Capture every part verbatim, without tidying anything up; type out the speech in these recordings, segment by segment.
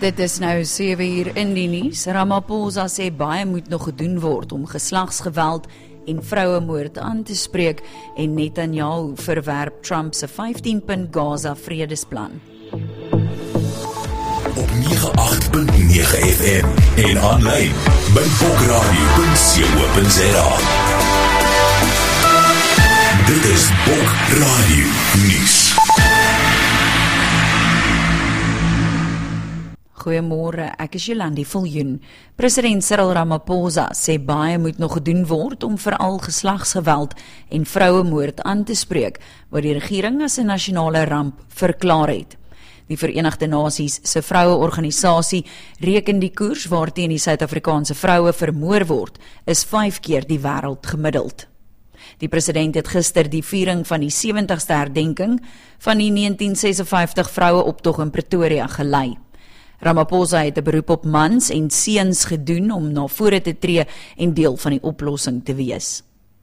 Dit is nou sewe uur in die nuus. Ramaphosa sê baie moet nog gedoen word om geslagsgeweld en vrouemoord aan te spreek en Netanyahu verwerp Trump se vyftien punt Gaza vredesplan. Op nege agt punt nege F M en online by bokradio punt co punt za. Dit is Bokradio Nuus. Goeiemôre, ek is Jolandi Viljoen. President Cyril Ramaphosa sê baie moet nog gedoen word om veral geslagsgeweld en vrouemoord aan te spreek, wat die regering as 'n nasionale ramp verklaar het. Die Verenigde Nasies se vroueorganisasie reken die koers waarteen die Suid-Afrikaanse vroue vermoor word, is vyf keer die wêreld gemiddeld. Die president het gister die viering van die sewentigste herdenking van die negentien sesenvyftig vroueoptog in Pretoria gelei. Ramaphosa het 'n beroep op mans en seuns gedoen om na vore te tree en deel van die oplossing te wees.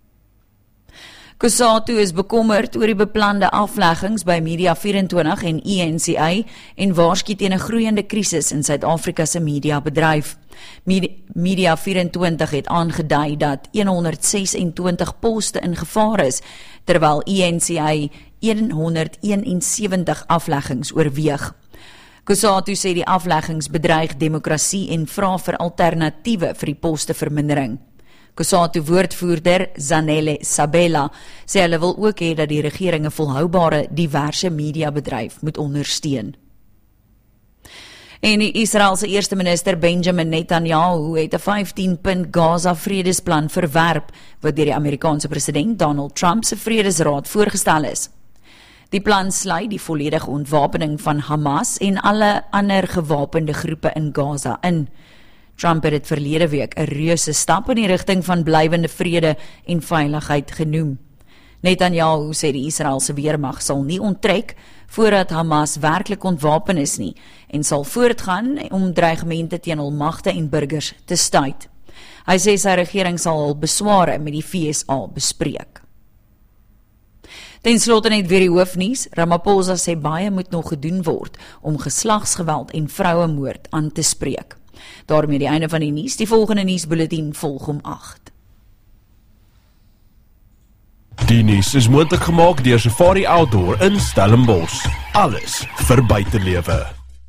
COSATU is bekommerd oor die beplande afleggings by Media vyf en twintig en E N C A en waarsku teen 'n groeiende krisis in Suid-Afrika se mediabedryf. Media vyf en twintig het aangedui dat honderdses-en-twintig poste in gevaar is, terwyl E N C A honderdeenensewentig afleggings oorweeg. COSATU sê die afleggings bedreig demokrasie en vra vir alternatiewe vir die postevermindering. COSATU woordvoerder Zanele Sabela sê hulle wil ook hê dat die regering 'n volhoubare diverse mediabedryf moet ondersteun. En die Israelse eerste minister Benjamin Netanyahu het 'n vyftien punt Gaza vredesplan verwerp wat deur die Amerikaanse president Donald Trump se Vredesraad voorgestel is. Die plan sluit die volledige ontwapening van Hamas en alle ander gewapende groepe in Gaza in. Trump het dit verlede week 'n reuse stap in die rigting van blywende vrede en veiligheid genoem. Netanyahu sê die Israeliese weermag sal nie onttrek voordat Hamas werklik ontwapen is nie en sal voortgaan om dreigemente teen hul magte en burgers te stuit. Hy sê sy regering sal hul besware met die V S A bespreek. Ten slotte net weer die hoofnuus. Ramaphosa sê baie moet nog gedoen word om geslagsgeweld en vrouemoord aan te spreek. Daarmee die einde van die nuus. Die volgende nuusbulletin volg om agt. Die nuus is moontlik gemaak deur Safari Outdoor in Stellenbosch. Alles vir buitelewe.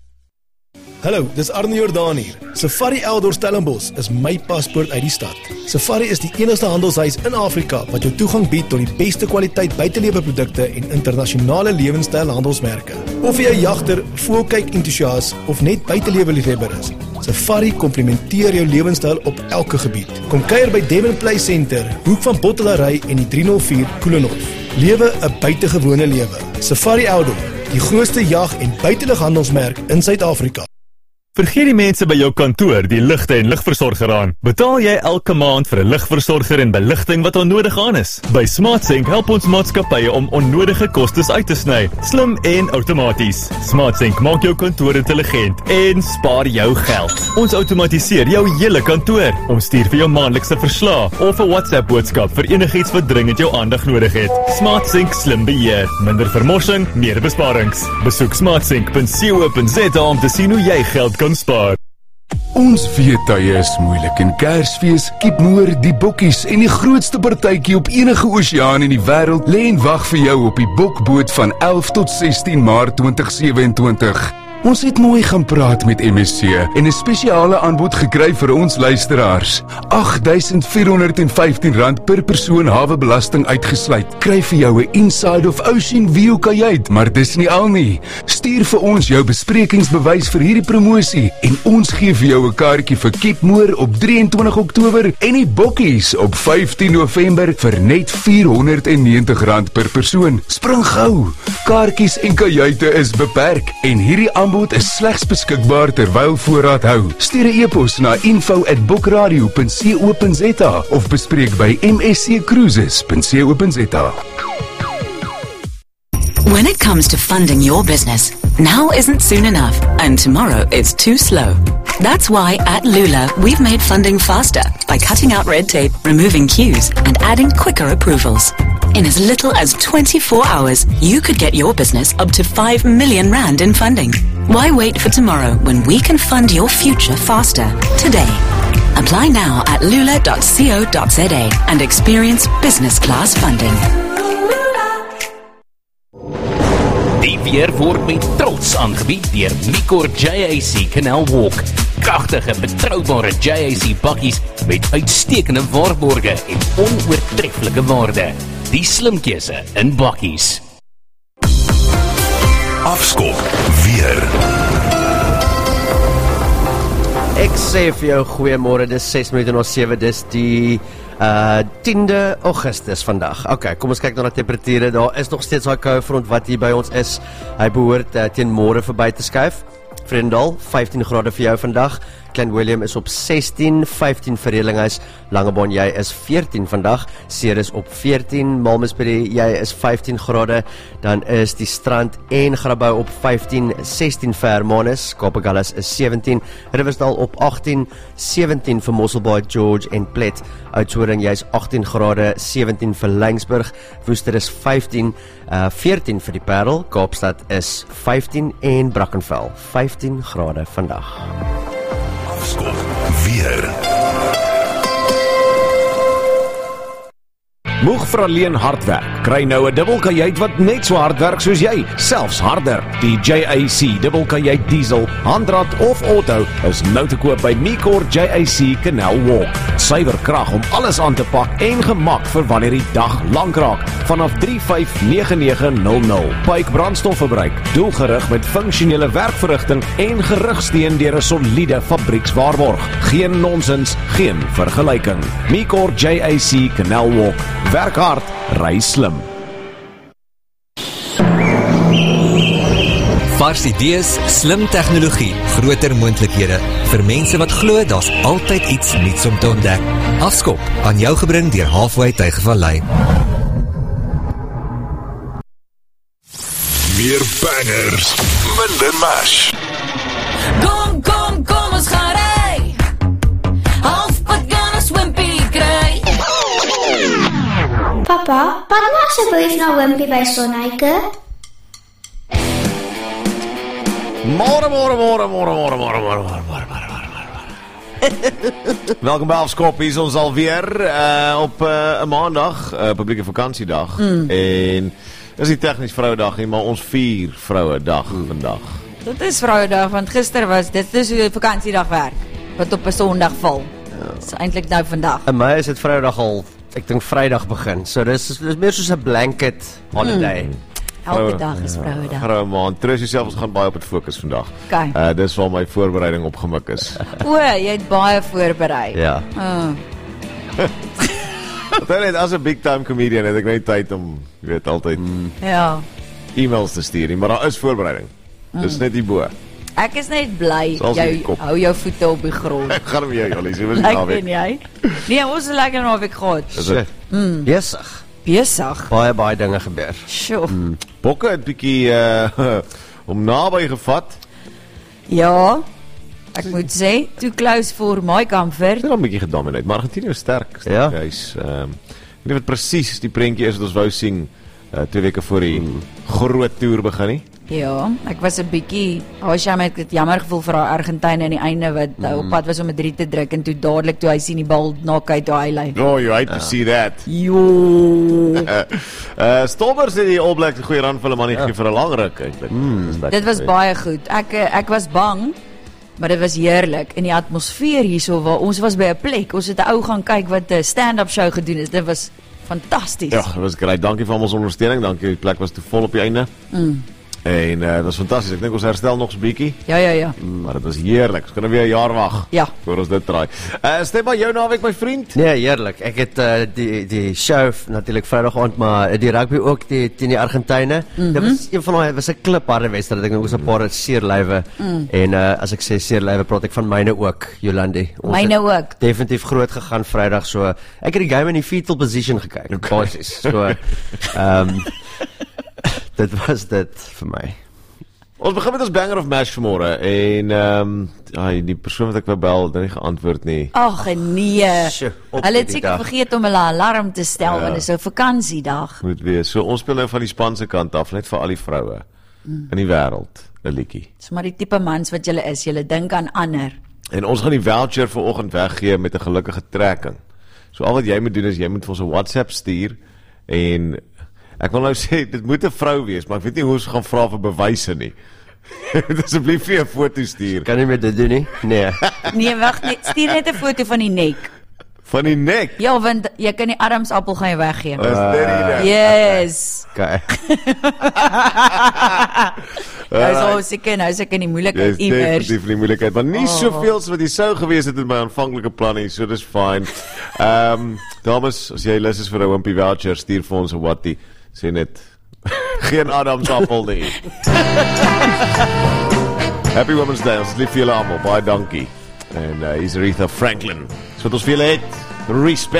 Hallo, dis Arne Jordaan hier. Safari Outdoor Stellenbosch is my paspoort uit die stad. Safari is die enigste handelshuis in Afrika wat jou toegang bied tot die beste kwaliteit buiteleweprodukte en internasionale lewenstyl handelsmerke. Of jy 'n jagter, voelkyk entoesias of net buitelewe liefhebber is, Safari komplementeer jou lewenstyl op elke gebied. Kom kuier by Devon Play Center, hoek van Bottelary en die drie nul vier Koelenhof. Lewe 'n buitengewone lewe. Safari Outdoor, die grootste jag- en buitelighandelsmerk in Suid-Afrika. Vergeet die mense by jou kantoor die ligte en ligversorger aan. Betaal jy elke maand vir 'n ligversorger en beligting wat onnodig aan is? By SmartSync help ons maatskappye om onnodige kostes uit te sny, slim en outomaties. SmartSync maak jou kantoor intelligent en spaar jou geld. Ons outomatiseer jou hele kantoor. Ons stuur vir jou maandelikse verslae of 'n WhatsApp boodskap vir enigiets wat dringend jou aandag nodig het. SmartSync slim beheer, minder vermorsing, meer besparings. Besoek smartsync punt co punt za om te sien hoe jy geld kan spaar. Ons weet tye is moeilik en Kersfees, Kiepmoer, die bokkies en die grootste partytjie op enige oseaan in die wêreld lê en wag vir jou op die bokboot van elf tot sestien Maart twintig sewe-en-twintig. Ons het mooi gaan praat met M S C en 'n spesiale aanbod gekry vir ons luisteraars. agt duisend vier honderd en vyftien rand per persoon hawebelasting uitgesluit. Kry vir jou 'n Inside of Ocean View kajuit, maar dis nie al nie. Stuur vir ons jou besprekingsbewys vir hierdie promosie en ons gee vir jou 'n kaartjie vir Kiepmoer op drie en twintig Oktober en die bokkies op vyftien November vir net vier honderd en negentig rand per persoon. Spring gou. Kaartjies en kajuite is beperk en hierdie aanbod is slegs beskikbaar terwyl voorraad hou. Stuur 'n e-pos na info at bokradio punt co punt za of bespreek by m s c cruises punt co punt za. When it comes to funding your business, now isn't soon enough and tomorrow is too slow. That's why at Lula, we've made funding faster by cutting out red tape, removing queues, and adding quicker approvals. In as little as twenty-four hours, you could get your business up to five million rand in funding. Why wait for tomorrow when we can fund your future faster today? Apply now at lula dot co dot za and experience business class funding. Die weer word met trots aangebied deur Micor J A C Canal Walk. Kragtige, betroubare J A C bakkies met uitstekende waarborge en onoortreffelike waarde. Die slim keuse in bakkies. Afskop weer. Ek sê vir jou goeiemôre, dis ses minute na sewe, dis die uh, tiende Augustus vandag. Ok, kom ons kyk na die temperature, daar is nog steeds daai koue front wat hier by ons is. Hy behoort uh, teen môre verby te skuif. Vredendal, vyftien grade vir jou vandag. Klein Willem is op sestien, vyftien vir Relinghuis, Langebaan jy is veertien vandag, Ceres op veertien, Malmesbury jy is vyftien grade, dan is die Strand en Grabouw op vyftien, sestien vir Hermanus, Kaapagullis is sewentien, Riversdal op agttien, sewentien vir Mosselbaai, George en Plet, Oudtshoorn jy is agttien grade, sewentien vir Laingsburg, Woester is vyftien, uh, veertien vir die Parel, Kaapstad is vyftien en Brackenfell, vyftien grade vandag. Afskop weer. Moeg vir alleen hard werk. Kry nou 'n dubbelkajuit wat net so hard werk soos jy, selfs harder. Die J A C dubbelkajuit diesel, handrad of auto is nou te koop by Micor J A C Canal Walk. Suiwer krag om alles aan te pak en gemak vir wanneer die dag lank raak. Vanaf drie vyf nege nege nul nul. Pyke brandstofverbruik, doelgerig met funksionele werkverrigting en gerugsteun deur 'n soliede fabriekswaarborg. Geen nonsens, geen vergelyking. Micor J A C Canal Walk. Werk hard, ry slim. Vars idees, slim tegnologie, groter moontlikhede. Vir mense wat glo daar's altyd iets nuuts om te ontdek. Afskop, aan jou gebring deur Halfway Tygervallei. Meer bangers, minder mash. Kom, kom, kom, ons gaan ry. Halfpad gaan ons wimpie kry. Papa, pak maar asseblief na Wimpie by Sonnyke. Môre, môre, môre, môre, môre, môre, môre, môre, môre, môre. Welkom by Afskop, hier is ons alweer uh, op 'n uh, maandag, 'n uh, publieke vakansiedag. Mm. En dis nie tegnies vrouedag nie, maar ons vier vrouedag mm. vandag. Dit is vrouedag, want gister was dit is hoe vakansiedag werk, wat op 'n Sondag val. Ja. Dis eintlik nou vandag. In my is dit vrouedag al, ek dink Vrydag begin. So dis dis meer soos 'n blanket holiday. Mm. Elke dag is vrouedag. Vrou maand, troos jouself, ons gaan baie op het fokus vandag. Okay. Uh, dis waar my voorbereiding opgemik is. O, jy het baie voorberei. Ja. Oh. Net as 'n big time comedian het ek net tyd om, jy weet, altyd mm. Ja. e-mails te stuur, maar daar is voorbereiding. Mm. Dis net hierbo. Ek is net bly jy hou jou voete op die grond. Ek gaan met jou, Jolly, so was die naweek. naweek. Jy? Nee, ons het lekker naweek gehad. Mm. Besig. Besig. Baie baie dinge gebeur. Sjoe. Mm. Bokke het bietjie uh, om naby gevat. Ja. Ek moet sê, too close for my comfort. Dit het 'n bietjie gedomineer, maar Argentinië is sterk. sterk ja. Hy's ehm um, ek weet wat presies die prentjie is wat ons wou sien uh, twee weke voor die mm. groot toer begin nie. Ja, ek was 'n bietjie, was jy met 'n jammer gevoel vir daai Argentynë aan die einde wat mm. op pad was om 'n drie te druk en toe dadelik toe hy sien die bal knock uit daai lyn. Oh, you hate to ja. see that. Jo. uh Stobbers het die All Blacks 'n goeie run vir hulle man gegee ja. vir 'n lang ruk eintlik. Mm. Dit was baie goed. Ek ek was bang, maar dit was heerlik in die atmosfeer hierso waar ons was by 'n plek. Ons het 'n ou gaan kyk wat 'n stand-up show gedoen het. Dit was fantasties. Ja, dit was great. Dankie vir almal se ondersteuning. Dankie, die plek was te vol op die einde. Mm. En uh, dat was fantastisch. Ek dink ons herstel nog 'n bietjie. Ja, ja, ja. Mm, maar dit was heerlik. Ons kan weer 'n jaar wag. Ja. Voor ons dit draai. Uh, Stefan, jou naweek my vriend? Nee, heerlik. Ek het uh, die die show natuurlik Vrydag aand, maar die rugby ook die teen die Argentynë. Mm-hmm. Dit was een van daai was 'n klipharde wedstryd. Ek dink ons 'n paar seerlywe. Mm. En uh, as ek sê seerlywe, praat ek van myne ook, Jolandi. Ons myne ook. Definitief groot gegaan Vrydag, so ek het die game in die fetal position gekyk. Okay. Basies. So ehm um, dit was dit vir my. Ons begin met ons banger of mash vanmôre en ehm um, die persoon wat ek wou bel het nie geantwoord nie. Ag nee. Sjoe, hulle het seker vergeet om hulle alarm te stel ja. want dit is 'n vakansiedag. Moet wees. So ons speel nou van die span se kant af net vir al die vroue. in die wêreld, 'n liedjie. Dis maar die tipe mans wat julle is, julle dink aan ander. En ons gaan die voucher vir oggend weggee met 'n gelukkige trekking. So al wat jy moet doen is jy moet vir ons 'n WhatsApp stuur en ek wil nou sê dit moet 'n vrou wees, maar ek weet nie hoe ons gaan vra vir bewyse nie. Asseblief vir 'n foto stuur. Kan nie meer dit doen nie? Nee. Nee, wag net, stuur net 'n foto van die nek. Van die nek? Ja, want jy kan die Adamsappel gaan jy weggee. Is dit die? Yes. Okay. Nou so seker nou seker die moeilikheid iewers. Dis definitief die moeilikheid, maar nie Oh. soveel as wat jy sou gewees het in my aanvanklike planne, so dis fine. Ehm um, dames, as jy lus is vir 'n Wimpy voucher, stuur vir ons 'n wattie. Sê net geen Adamsappel nie. Happy Women's Day, ons is lief vir julle almal, baie dankie. En uh, hier's Aretha Franklin. So wat ons vir julle het, respect.